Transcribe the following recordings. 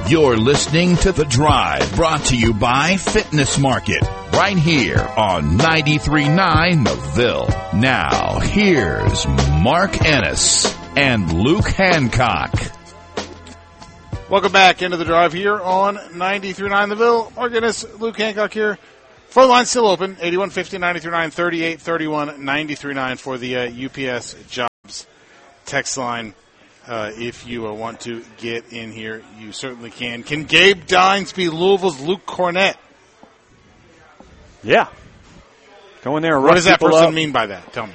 You're listening to The Drive, brought to you by Fitness Market, right here on 93.9 The Ville. Now, here's Mark Ennis and Luke Hancock. Welcome back into The Drive here on 93.9 The Ville. Mark Ennis, Luke Hancock here. Phone line still open, 8150-939, 3831-939 for the UPS Jobs text line. If you want to get in here, you certainly can. Can Gabe Dines be Louisville's Luke Cornett? Yeah. Go in there and What does that person up. mean by that? Tell me.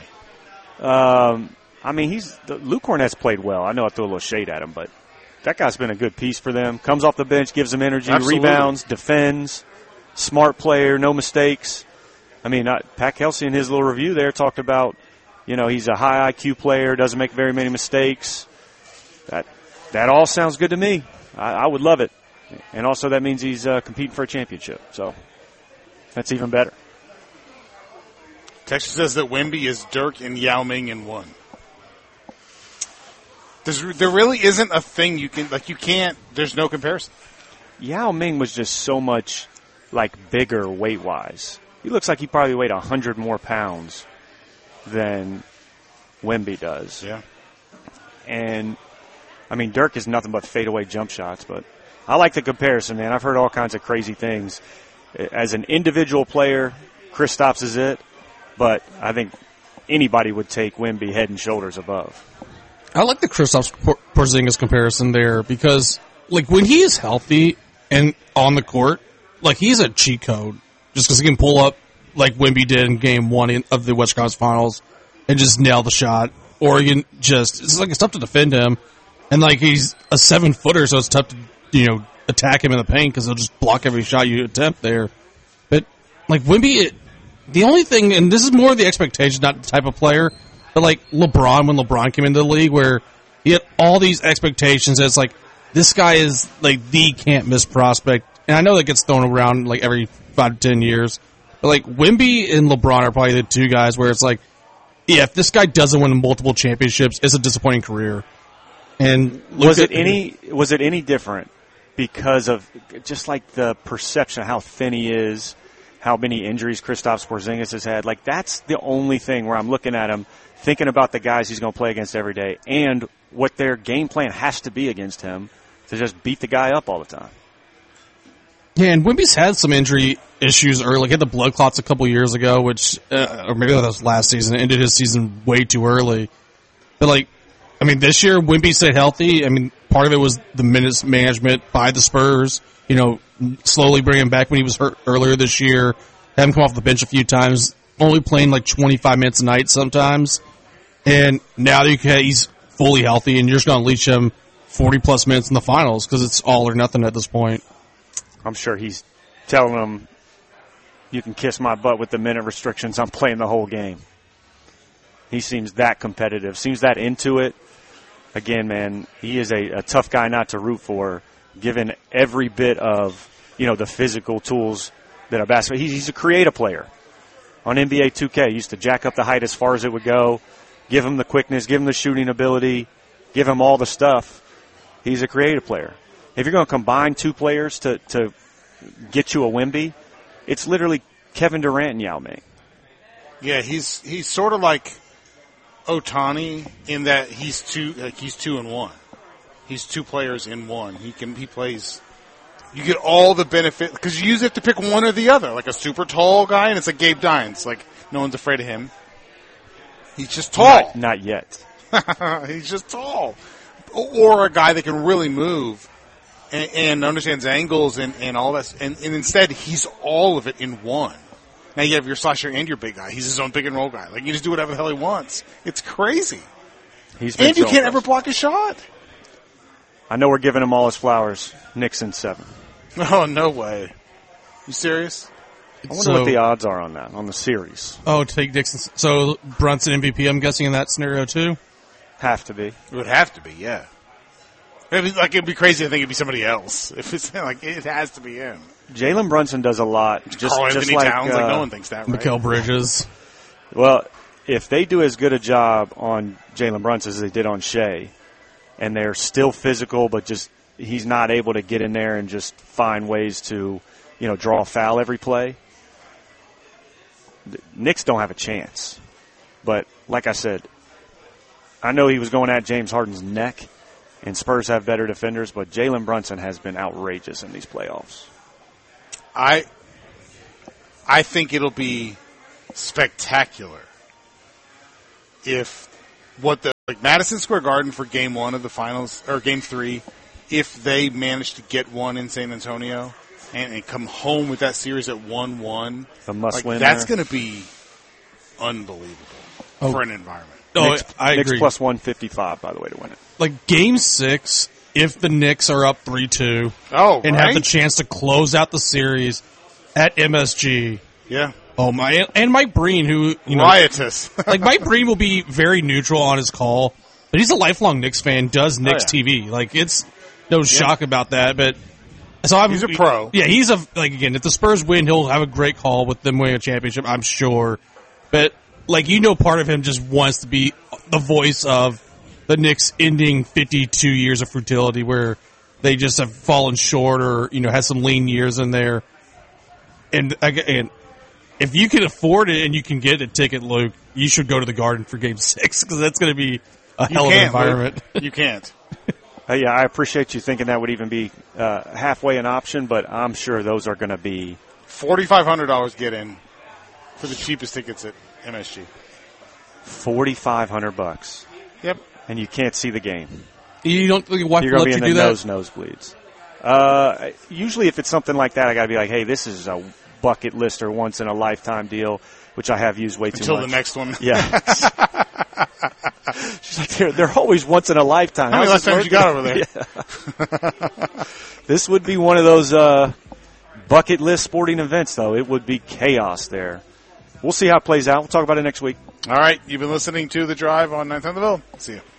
I mean, Luke Cornett's played well. I know I threw a little shade at him, but that guy's been a good piece for them. Comes off the bench, gives them energy, Absolutely. Rebounds, defends, smart player, no mistakes. I mean, Pat Kelsey in his little review there talked about, he's a high IQ player, doesn't make very many mistakes. That all sounds good to me. I would love it. And also that means he's competing for a championship. So that's even better. Texas says that Wemby is Dirk and Yao Ming in one. There really isn't a thing you can't, there's no comparison. Yao Ming was just so much, bigger weight-wise. He looks like he probably weighed 100 more pounds than Wemby does. Yeah. And, Dirk is nothing but fadeaway jump shots, but I like the comparison, man. I've heard all kinds of crazy things. As an individual player, Kristaps is it, but I think anybody would take Wemby head and shoulders above. I like the Kristaps Porzingis comparison there because, when he is healthy and on the court, he's a cheat code just because he can pull up like Wemby did in Game 1 of the West Conference Finals and just nail the shot. Or you can it's tough to defend him. And, he's a 7-footer, so it's tough to, attack him in the paint because he'll just block every shot you attempt there. But, Wemby, the only thing, and this is more the expectation, not the type of player, but, LeBron, when LeBron came into the league, where he had all these expectations, it's this guy is, the can't-miss prospect. And I know that gets thrown around, every 5 to 10 years. But, Wemby and LeBron are probably the two guys where it's if this guy doesn't win multiple championships, it's a disappointing career. And was it any different because of just the perception of how thin he is, how many injuries Kristaps Porzingis has had? That's the only thing where I'm looking at him, thinking about the guys he's going to play against every day and what their game plan has to be against him to just beat the guy up all the time. Yeah, and Wemby's had some injury issues early. He had the blood clots a couple years ago, which, or maybe that was last season, ended his season way too early. But, this year, Wemby stayed healthy. Part of it was the minutes management by the Spurs, slowly bring him back when he was hurt earlier this year, have him come off the bench a few times, only playing 25 minutes a night sometimes. And now that he's fully healthy, and you're just going to unleash him 40-plus minutes in the finals because it's all or nothing at this point. I'm sure he's telling them, you can kiss my butt with the minute restrictions. I'm playing the whole game. He seems that competitive, seems that into it. Again, man, he is a tough guy not to root for, given every bit of, the physical tools that are basketball. He's a creative player. On NBA 2K, he used to jack up the height as far as it would go, give him the quickness, give him the shooting ability, give him all the stuff. He's a creative player. If you're going to combine two players to get you a Wemby, it's literally Kevin Durant and Yao Ming. Yeah, he's sort of like Ohtani in that he's 2 in 1. He's two players in one. He plays. You get all the benefit because you usually have to pick one or the other. Like a super tall guy, and it's like Gabe Dines. No one's afraid of him. He's just tall. Not yet. He's just tall. Or a guy that can really move and understands angles and all that. And instead, he's all of it in one. Now you have your slasher and your big guy. He's his own pick and roll guy. You just do whatever the hell he wants. It's crazy. And you can't ever block a shot. I know we're giving him all his flowers. Knicks in 7. Oh, no way. You serious? I wonder what the odds are on that, on the series. Oh, take Dixon. So Brunson MVP, I'm guessing in that scenario too? Have to be. It would have to be, yeah. It'd be crazy to think it'd be somebody else. If it's it has to be him. Jalen Brunson does a lot. Just like Towns, no one thinks that, right? Mikal Bridges. Well, if they do as good a job on Jalen Brunson as they did on Shea, and they're still physical but just he's not able to get in there and just find ways to, draw a foul every play, the Knicks don't have a chance. But like I said, I know he was going at James Harden's neck, and Spurs have better defenders, but Jalen Brunson has been outrageous in these playoffs. I think it'll be spectacular if Madison Square Garden for Game 1 of the finals, or Game 3, if they manage to get one in San Antonio and come home with that series at 1-1, a must-win. That's going to be unbelievable for an environment. No, I agree. Knicks plus 155, by the way, to win it. Like Game 6, if the Knicks are up 3-2 and have the chance to close out the series at MSG. Yeah. Oh my! And Mike Breen, who riotous. Like Mike Breen will be very neutral on his call, but he's a lifelong Knicks fan. Does Knicks TV? Like it's no shock about that. But so he's a pro. Yeah, he's again. If the Spurs win, he'll have a great call with them winning a championship, I'm sure. But part of him just wants to be the voice of the Knicks ending 52 years of futility, where they just have fallen short or had some lean years in there. And if you can afford it and you can get a ticket, Luke, you should go to the Garden for Game 6 because that's going to be a hell of an environment. You can't. Yeah, I appreciate you thinking that would even be halfway an option, but I'm sure those are going to be $4,500 get in for the cheapest tickets at MSG. $4,500. Yep. And you can't see the game. You don't think your wife You're will going to let be you in do the that? nosebleeds. Usually if it's something like that, I got to be like, hey, this is a bucket list or once in a lifetime deal, which I have used way too much. Until the next one. Yeah. She's like, they're always once in a lifetime. How many lifetimes you got over there? Yeah. This would be one of those bucket list sporting events, though. It would be chaos there. We'll see how it plays out. We'll talk about it next week. All right. You've been listening to The Drive on 9th on the Ville. See you.